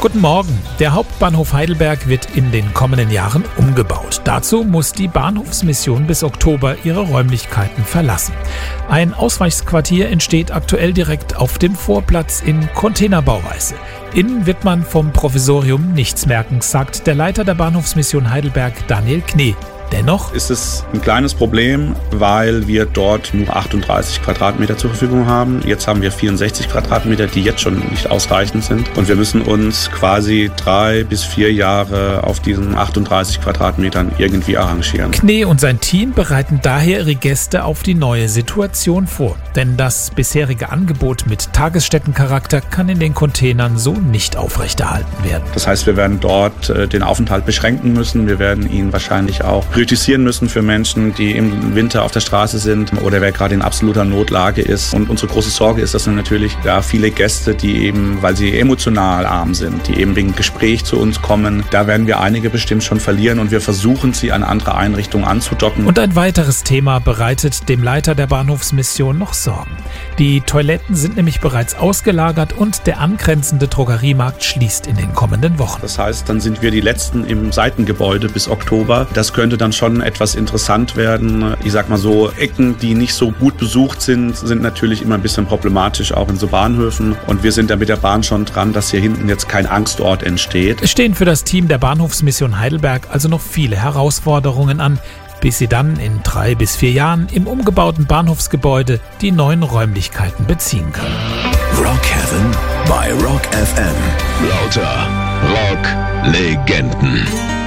Guten Morgen. Der Hauptbahnhof Heidelberg wird in den kommenden Jahren umgebaut. Dazu muss die Bahnhofsmission bis Oktober ihre Räumlichkeiten verlassen. Ein Ausweichsquartier entsteht aktuell direkt auf dem Vorplatz in Containerbauweise. Innen wird man vom Provisorium nichts merken, sagt der Leiter der Bahnhofsmission Heidelberg, Daniel Knee. Dennoch ist es ein kleines Problem, weil wir dort nur 38 Quadratmeter zur Verfügung haben. Jetzt haben wir 64 Quadratmeter, die jetzt schon nicht ausreichend sind. Und wir müssen uns quasi 3 bis 4 Jahre auf diesen 38 Quadratmetern irgendwie arrangieren. Knee und sein Team bereiten daher ihre Gäste auf die neue Situation vor. Denn das bisherige Angebot mit Tagesstättencharakter kann in den Containern so nicht aufrechterhalten werden. Das heißt, wir werden dort den Aufenthalt beschränken müssen. Wir werden ihn wahrscheinlich auch priorisieren müssen für Menschen, die im Winter auf der Straße sind oder wer gerade in absoluter Notlage ist. Und unsere große Sorge ist, dass natürlich viele Gäste, die eben, weil sie emotional arm sind, die eben wegen Gespräch zu uns kommen, da werden wir einige bestimmt schon verlieren und wir versuchen, sie an andere Einrichtungen anzudocken. Und ein weiteres Thema bereitet dem Leiter der Bahnhofsmission noch Sorgen. Die Toiletten sind nämlich bereits ausgelagert und der angrenzende Drogeriemarkt schließt in den kommenden Wochen. Das heißt, dann sind wir die Letzten im Seitengebäude bis Oktober. Das könnte dann schon etwas interessant werden. Ich sag mal so, Ecken, die nicht so gut besucht sind natürlich immer ein bisschen problematisch, auch in so Bahnhöfen. Und wir sind da mit der Bahn schon dran, dass hier hinten jetzt kein Angstort entsteht. Es stehen für das Team der Bahnhofsmission Heidelberg also noch viele Herausforderungen an, bis sie dann in 3 bis 4 Jahren im umgebauten Bahnhofsgebäude die neuen Räumlichkeiten beziehen können. Rock Heaven bei Rock FM. Lauter Rock-Legenden.